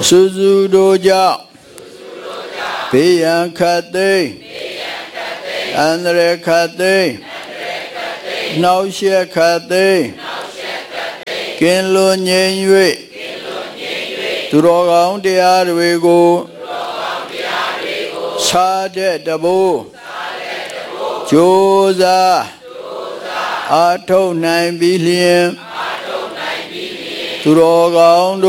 စုစုတို့ကြောင့်ဘေးရန်ခတ်သိမ်းအန္တရာယ်ခတ်သိမ်းနှောက်ယှက်ခတ်သိမ်းကင်းလွန်ငြိမ်၍သူတော်ကောင်းတရားတွေကိုစားတဲ့တဘိုးကြိုးစားအားထုတ်နိုင်ပြီးလျင်သူတော်ကောင်း